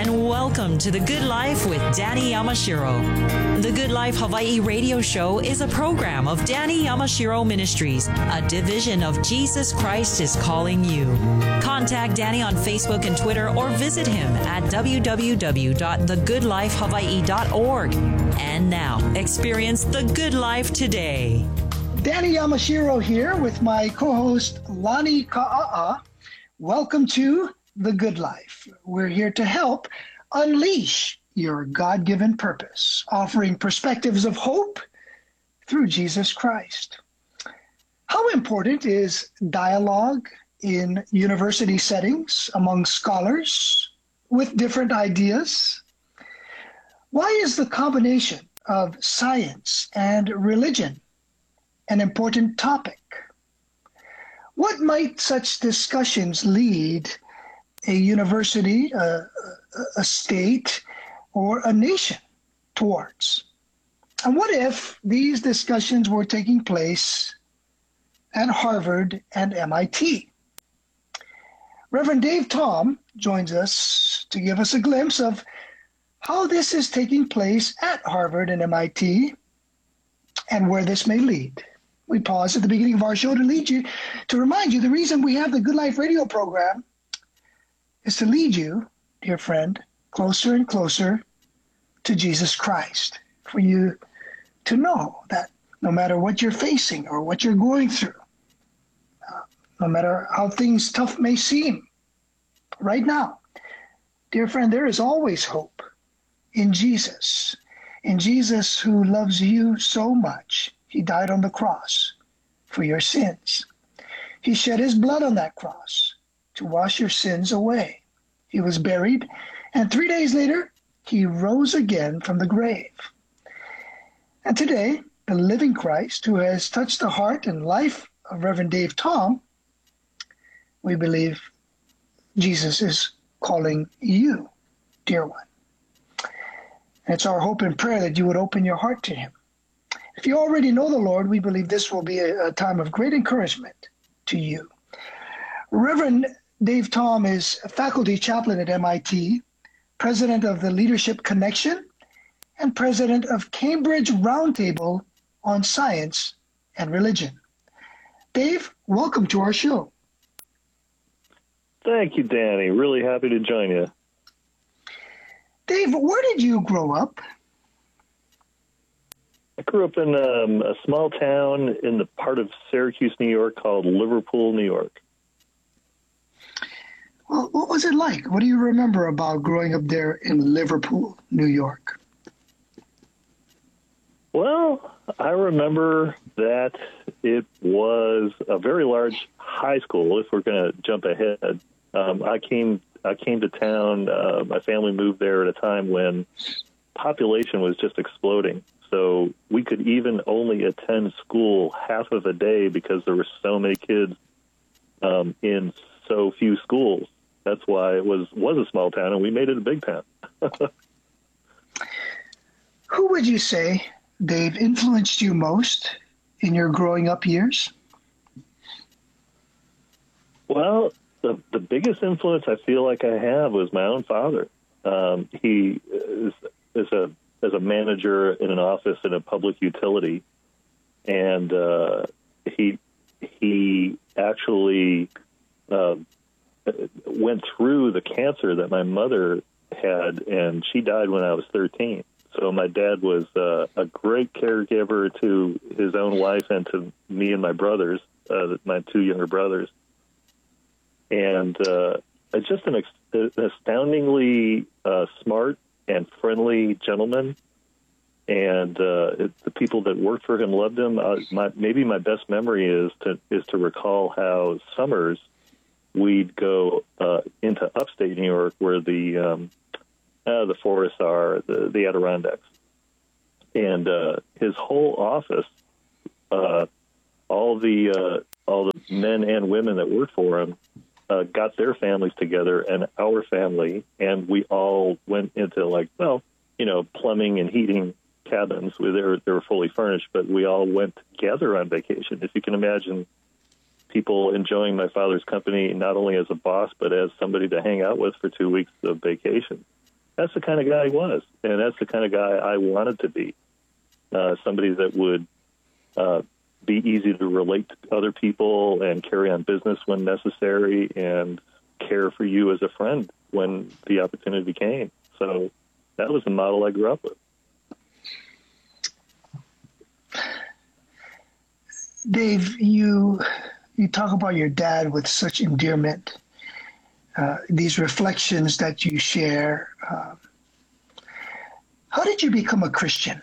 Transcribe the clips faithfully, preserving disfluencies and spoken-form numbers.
and welcome to The Good Life with Danny Yamashiro. The Good Life Hawaii radio show is a program of Danny Yamashiro Ministries, a division of Jesus Christ is Calling You. Contact Danny on Facebook and Twitter or visit him at w w w dot the good life hawaii dot org. And now, experience the good life today. Danny Yamashiro here with my co-host Lani Ka'a'a. Welcome to The Good Life. We're here to help unleash your God-given purpose, offering perspectives of hope through Jesus Christ. How important is dialogue in university settings among scholars with different ideas? Why is the combination of science and religion an important topic? What might such discussions lead a university, a, a state, or a nation towards? And what if these discussions were taking place at Harvard and M I T? Reverend Dave Tom joins us to give us a glimpse of how this is taking place at Harvard and M I T and where this may lead. We pause at the beginning of our show to lead you, to remind you the reason we have the Good Life radio program is to lead you, dear friend, closer and closer to Jesus Christ, for you to know that no matter what you're facing or what you're going through, uh, no matter how things tough may seem right now, dear friend, there is always hope in Jesus, in Jesus who loves you so much. He died on the cross for your sins. He shed his blood on that cross to wash your sins away. He was buried, and three days later, he rose again from the grave. And today, the living Christ, who has touched the heart and life of Reverend Dave Tom, we believe Jesus is calling you, dear one. And it's our hope and prayer that you would open your heart to him. If you already know the Lord, we believe this will be a, a time of great encouragement to you. Reverend Dave Tom is a faculty chaplain at M I T, president of the Leadership Connection, and president of Cambridge Roundtable on Science and Religion. Dave, welcome to our show. Thank you, Danny. Really happy to join you. Dave, where did you grow up? I grew up in um, a small town in the part of Syracuse, New York called Liverpool, New York. Well, what was it like? What do you remember about growing up there in Liverpool, New York? Well, I remember that it was a very large high school, if we're going to jump ahead. Um, I came I came to town, uh, my family moved there at a time when population was just exploding. So we could even only attend school half of a day because there were so many kids um, in so few schools. That's why it was, was a small town, and we made it a big town. Who would you say, Dave, influenced you most in your growing up years? Well, the, the biggest influence I feel like I have was my own father. Um, he is, is a as a manager in an office in a public utility. And uh, he he actually uh, went through the cancer that my mother had, and she died when I was thirteen. So my dad was uh, a great caregiver to his own wife and to me and my brothers, uh, my two younger brothers. And uh, just an, ex- an astoundingly uh, smart and friendly gentleman, and uh, it, the people that worked for him loved him. Uh, my, maybe my best memory is to is to recall how summers we'd go uh, into upstate New York, where the um, uh, the forests are, the, the Adirondacks, and uh, his whole office, uh, all the uh, all the men and women that worked for him, Uh, got their families together and our family, and we all went into, like, well, you know, plumbing and heating cabins. They were, they were fully furnished, but we all went together on vacation. If you can imagine people enjoying my father's company, not only as a boss, but as somebody to hang out with for two weeks of vacation. that's the kind of guy he was, and that's the kind of guy I wanted to be. Uh, somebody that would uh, be easy to relate to other people and carry on business when necessary and care for you as a friend when the opportunity came. So that was the model I grew up with. Dave, you you talk about your dad with such endearment. Uh, these reflections that you share. Uh, how did you become a Christian?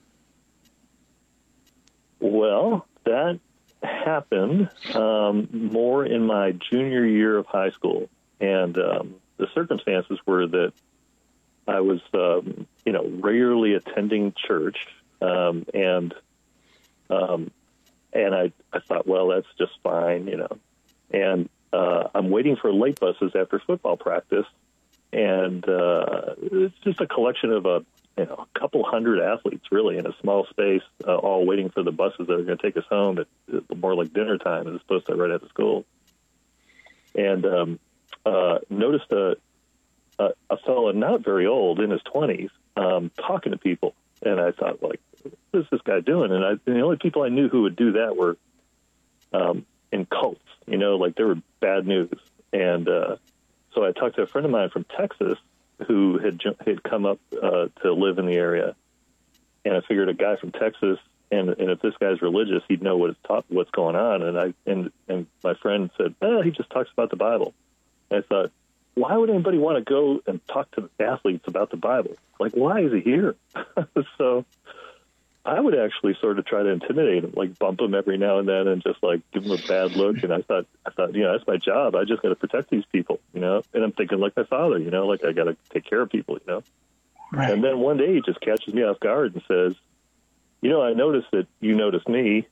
Well, that happened um, more in my junior year of high school, and um, the circumstances were that I was, um, you know, regularly attending church, um, and um, and I, I thought, well, that's just fine, you know, and uh, I'm waiting for late buses after football practice, and uh, it's just a collection of a, you know, a couple hundred athletes really in a small space, uh, all waiting for the buses that are going to take us home at, at more like dinner time as opposed to right after school. And um, uh, noticed a, a, a fellow not very old, in his twenties, um, talking to people. And I thought, like, what is this guy doing? And, I, and the only people I knew who would do that were um, in cults, you know, like they were bad news. And uh, so I talked to a friend of mine from Texas who had had come up uh, to live in the area, and I figured a guy from Texas, and and if this guy's religious, he'd know what it's taught, what's going on. And I and and my friend said, "Oh, he just talks about the Bible." And I thought, why would anybody want to go and talk to the athletes about the Bible? Like, why is he here? So I would actually sort of try to intimidate him, like bump him every now and then and just like give him a bad look. And I thought, I thought, you know, that's my job. I just got to protect these people, you know, and I'm thinking like my father, you know, like I got to take care of people, you know. Right. And then one day he just catches me off guard and says, you know, I noticed that you noticed me.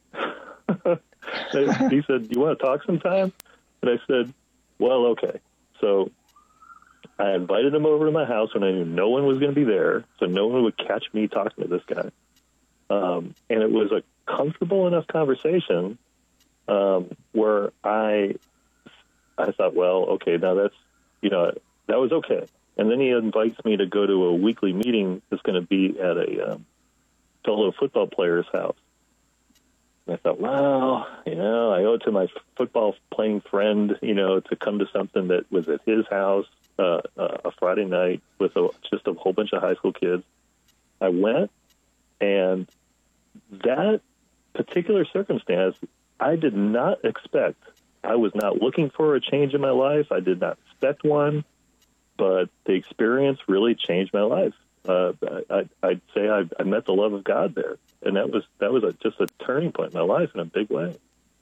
He said, do you want to talk sometime? And I said, well, okay. So I invited him over to my house when I knew no one was going to be there, so no one would catch me talking to this guy. Um, and it was a comfortable enough conversation um, where I I thought, well, okay, now that's, you know, that was okay. And then he invites me to go to a weekly meeting that's going to be at a um, fellow football player's house. And I thought, well, you know, I owe it to my football playing friend, you know, to come to something that was at his house uh, uh, a Friday night with a, just a whole bunch of high school kids. I went. And that particular circumstance, I did not expect. I was not looking for a change in my life. I did not expect one, but the experience really changed my life. Uh, I, I'd say I, I met the love of God there, and that was that was a, just a turning point in my life in a big way.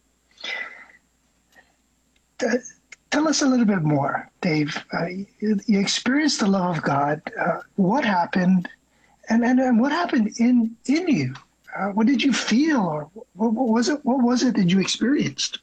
Tell us a little bit more, Dave. Uh, you, you experienced the love of God. Uh, what happened? And, and and what happened in in you? Uh, what did you feel, or what, what was it? What was it that you experienced?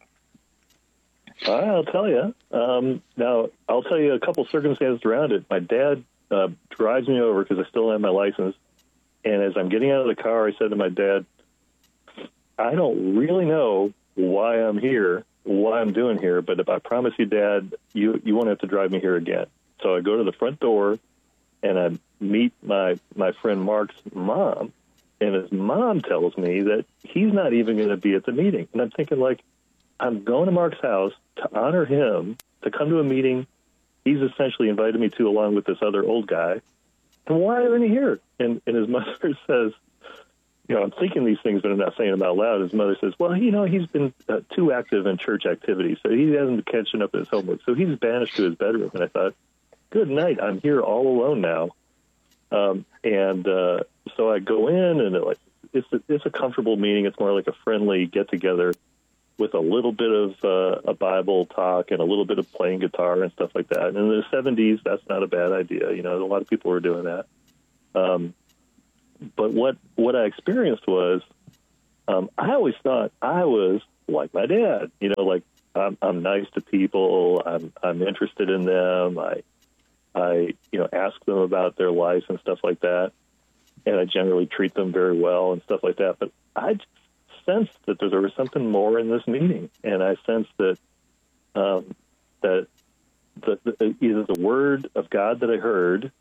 I'll tell you. Um, now, I'll tell you a couple circumstances around it. My dad uh, drives me over because I still have my license, and as I'm getting out of the car, I said to my dad, "I don't really know why I'm here, what I'm doing here, but if I promise you, Dad, you you won't have to drive me here again." So I go to the front door, and I meet my, my friend Mark's mom, and his mom tells me that he's not even going to be at the meeting. And I'm thinking, like, I'm going to Mark's house to honor him, to come to a meeting he's essentially invited me to along with this other old guy. And why isn't he here? And, and his mother says, you know, I'm thinking these things, but I'm not saying them out loud. His mother says, well, you know, he's been uh, too active in church activities, so he hasn't been catching up in his homework. So he's banished to his bedroom. And I thought, good night. I'm here all alone now. Um, and uh, so I go in, and it, like it's a, it's a comfortable meeting. It's more like a friendly get-together with a little bit of uh, a Bible talk and a little bit of playing guitar and stuff like that. And in the seventies, that's not a bad idea. You know, a lot of people were doing that. Um, but what what I experienced was um, I always thought I was like my dad. You know, like I'm, I'm nice to people. I'm I'm interested in them. I I, you know, ask them about their life and stuff like that, and I generally treat them very well and stuff like that. But I just sensed that there was something more in this meeting, and I sensed that um, that the, the, either the word of God that I heard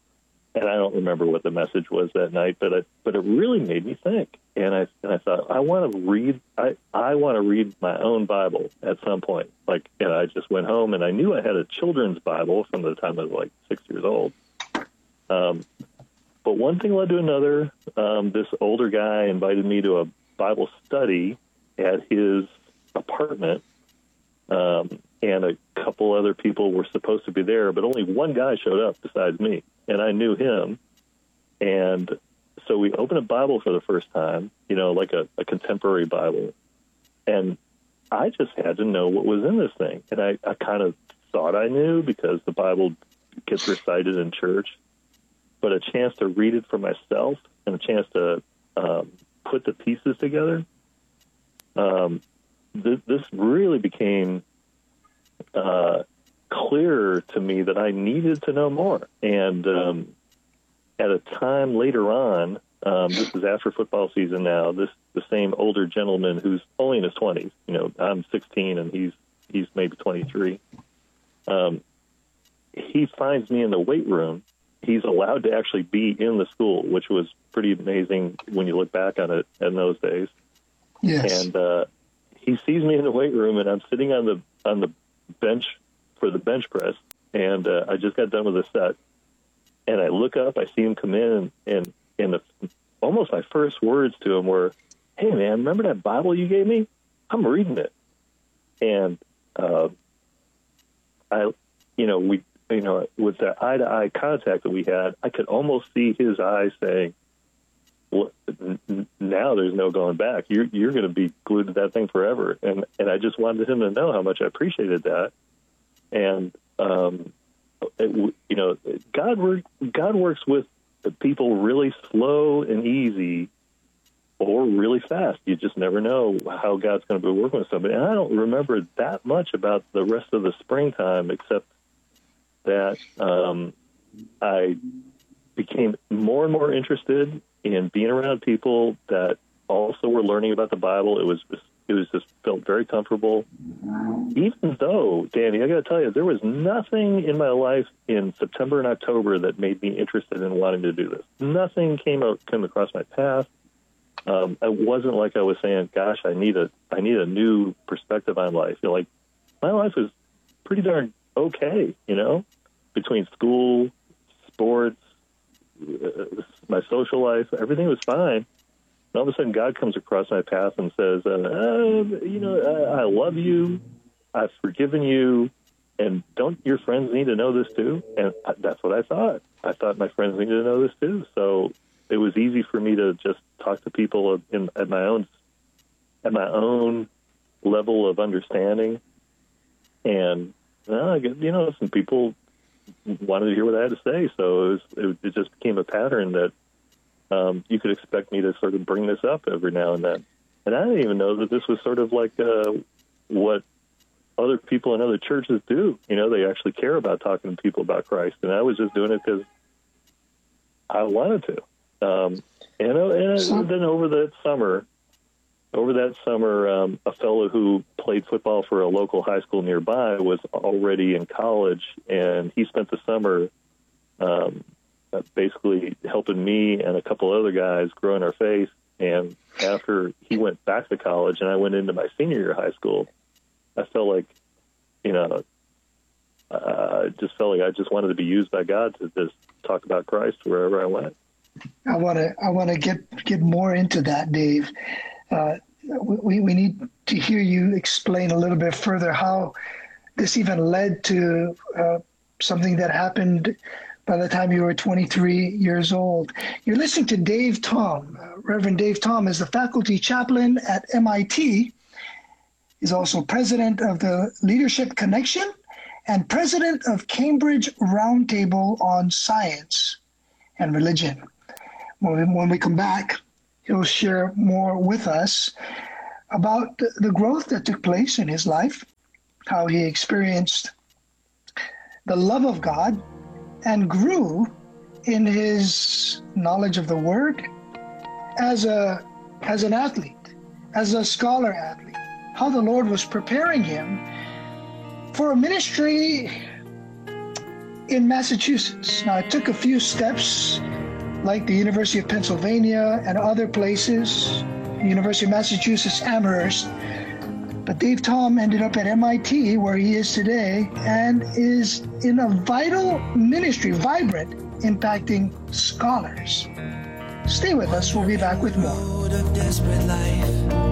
and I don't remember what the message was that night, but it, but it really made me think. And I and I thought, I want to read, I, I want to read my own Bible at some point. Like, and I just went home, and I knew I had a children's Bible from the time I was like six years old. Um, but one thing led to another. Um, this older guy invited me to a Bible study at his apartment, um, and a couple other people were supposed to be there, but only one guy showed up besides me, and I knew him. And so we opened a Bible for the first time, you know, like a, a contemporary Bible, and I just had to know what was in this thing. And I, I kind of thought I knew because the Bible gets recited in church, but a chance to read it for myself and a chance to um, put the pieces together, um, th- this really became uh, clearer to me that I needed to know more. And um, at a time later on, um, this is after football season now, this the same older gentleman who's only in his twenties, you know, I'm sixteen and he's he's maybe twenty-three, um, he finds me in the weight room. He's allowed to actually be in the school, which was pretty amazing when you look back on it in those days. Yes. And uh, he sees me in the weight room, and I'm sitting on the on the bench for the bench press, and uh, I just got done with a set. And I look up, I see him come in, and, and the, almost my first words to him were, "Hey, man, remember that Bible you gave me? I'm reading it." And uh, I, you know, we, you know, with that eye-to-eye contact that we had, I could almost see his eyes saying, "Well, n- now there's no going back. You're you're going to be glued to that thing forever." And and I just wanted him to know how much I appreciated that. And um, it, you know, God work, God works with people really slow and easy, or really fast. You just never know how God's going to be working with somebody. And I don't remember that much about the rest of the springtime, except that um, I became more and more interested in being around people that also were learning about the Bible. It was it was just felt very comfortable. Even though, Danny, I got to tell you, there was nothing in my life in September and October that made me interested in wanting to do this. Nothing came out, came across my path. Um, it wasn't like I was saying, "Gosh, I need a I need a new perspective on life." You know, like my life was pretty darn okay, you know, between school, sports, uh, my social life, everything was fine. And all of a sudden, God comes across my path and says, uh, uh, "You know, I, I love you. I've forgiven you, and don't your friends need to know this too?" And that's what I thought. I thought my friends needed to know this too. So it was easy for me to just talk to people in, at my own at my own level of understanding. And uh, you know, some people wanted to hear what I had to say, so it, was, it, it just became a pattern that um, you could expect me to sort of bring this up every now and then. And I didn't even know that this was sort of like uh, what other people in other churches do. You know, they actually care about talking to people about Christ, and I was just doing it because I wanted to. Um, and, and then over that summer, over that summer, um, a fellow who played football for a local high school nearby was already in college, and he spent the summer um, basically helping me and a couple other guys grow in our faith. And after he went back to college and I went into my senior year of high school, I felt like, you know, I uh, just felt like I just wanted to be used by God to just talk about Christ wherever I went. I want to I want to get get more into that, Dave. Uh, we we need to hear you explain a little bit further how this even led to uh, something that happened by the time you were twenty-three years old. You're listening to Dave Tom. Uh, Reverend Dave Tom is the faculty chaplain at M I T. He's also president of the Leadership Connection and president of Cambridge Roundtable on Science and Religion. When we, when we come back, he'll share more with us about the growth that took place in his life, how he experienced the love of God and grew in his knowledge of the Word as a as an athlete, as a scholar athlete, how the Lord was preparing him for a ministry in Massachusetts. Now, it took a few steps, like the University of Pennsylvania and other places, University of Massachusetts Amherst. But Dave Tom ended up at M I T, where he is today, and is in a vital ministry, vibrant, impacting scholars. Stay with us. We'll be back with more.